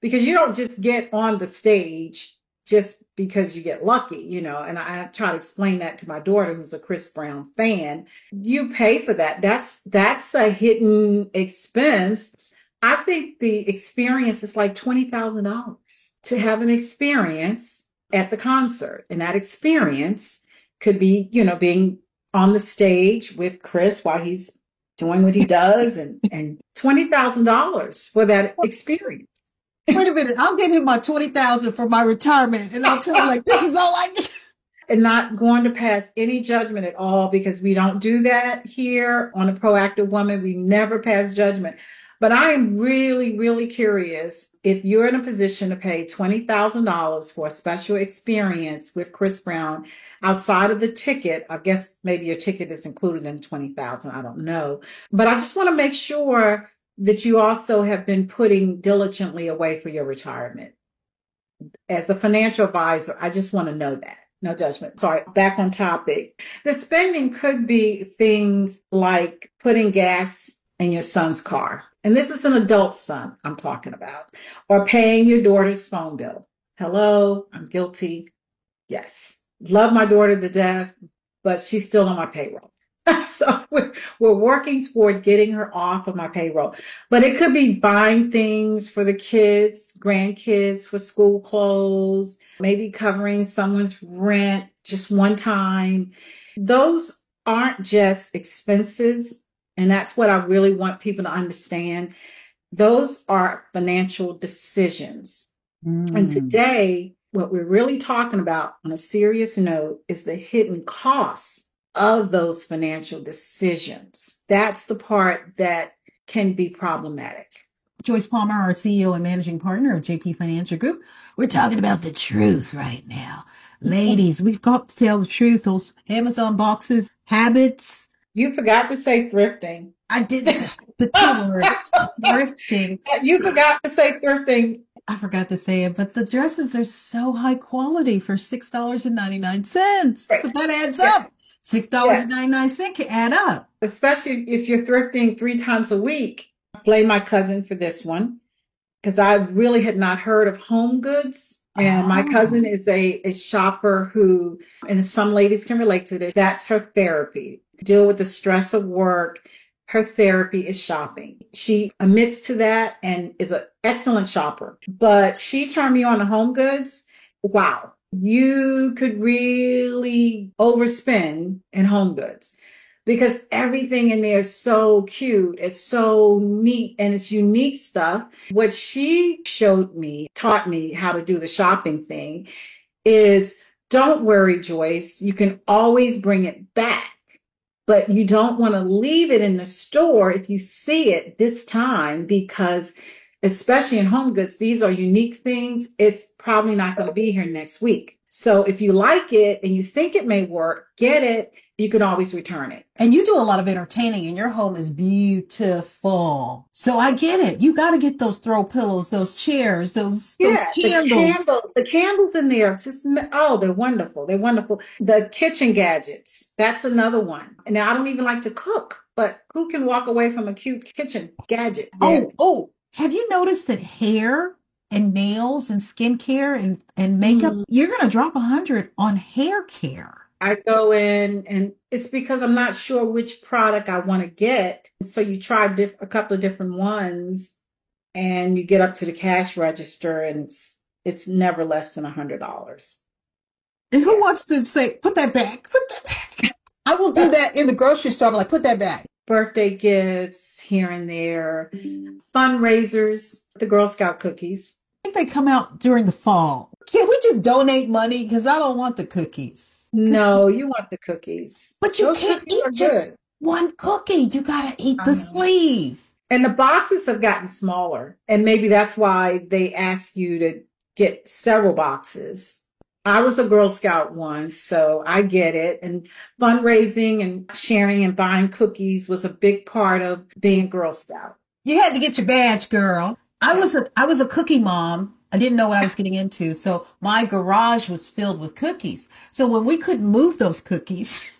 because you don't just get on the stage just because you get lucky, you know. And I try to explain that to my daughter, who's a Chris Brown fan. You pay for that. That's a hidden expense. I think the experience is like $20,000 to have an experience at the concert. And that experience could be, you know, being on the stage with Chris while he's doing what he does, and $20,000 for that experience. Wait a minute. I'll give him my 20,000 for my retirement and I'll tell him like, this is all I get. And not going to pass any judgment at all, because we don't do that here on a Proactive Woman. We never pass judgment. But I am really, really curious if you're in a position to pay $20,000 for a special experience with Chris Brown outside of the ticket. I guess maybe your ticket is included in 20,000. I don't know. But I just want to make sure that you also have been putting diligently away for your retirement. As a financial advisor, I just want to know that. No judgment. Sorry, back on topic. The spending could be things like putting gas in your son's car. And this is an adult son I'm talking about. Or paying your daughter's phone bill. Hello, I'm guilty. Yes. Love my daughter to death, but she's still on my payroll. So we're working toward getting her off of my payroll. But it could be buying things for the kids, grandkids, for school clothes, maybe covering someone's rent just one time. Those aren't just expenses. And that's what I really want people to understand. Those are financial decisions. And today, what we're really talking about on a serious note is the hidden costs of those financial decisions. That's the part that can be problematic. Joyce Palmer, our CEO and managing partner of JP Financial Group. We're talking about the truth right now. Ladies, we've got to tell the truth. Those Amazon boxes, habits. You forgot to say thrifting. I did the T word, thrifting. You forgot to say thrifting. I forgot to say it, but the dresses are so high quality for $6.99. Right. But that adds up. $6.99 can add up. Especially if you're thrifting 3 times a week. I blame my cousin for this one, because I really had not heard of Home Goods. And my cousin is a shopper who, and some ladies can relate to this, that's her therapy. Deal with the stress of work. Her therapy is shopping. She admits to that and is an excellent shopper. But she turned me on to Home Goods. Wow. You could really overspend in Home Goods because everything in there is so cute. It's so neat and it's unique stuff. What she showed me, taught me how to do the shopping thing is, don't worry, Joyce. You can always bring it back. But you don't want to leave it in the store if you see it this time, because especially in Home Goods, these are unique things. It's probably not going to be here next week. So if you like it and you think it may work, get it. You can always return it. And you do a lot of entertaining and your home is beautiful. So I get it. You got to get those throw pillows, those chairs, those candles. The candles in there, just, oh, they're wonderful. They're wonderful. The kitchen gadgets, that's another one. Now, I don't even like to cook, but who can walk away from a cute kitchen gadget? Oh, have you noticed that hair and nails and skincare and makeup, you're going to drop 100 on hair care. I go in and it's because I'm not sure which product I want to get. So you try a couple of different ones and you get up to the cash register and it's never less than $100. And who wants to say, put that back, put that back? I will do that in the grocery store. I'm like, put that back. Birthday gifts here and there, fundraisers, the Girl Scout cookies. I think they come out during the fall. Can't we just donate money? Because I don't want the cookies. No, you want the cookies. But you can't eat just one cookie. You got to eat the sleeve. And the boxes have gotten smaller. And maybe that's why they ask you to get several boxes. I was a Girl Scout once, so I get it. And fundraising and sharing and buying cookies was a big part of being a Girl Scout. You had to get your badge, girl. I was a cookie mom. I didn't know what I was getting into. So my garage was filled with cookies. So when we couldn't move those cookies,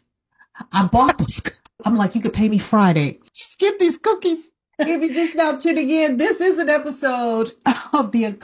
I bought those. I'm like, you could pay me Friday. Just get these cookies. If you're just now tuning in, this is an episode of the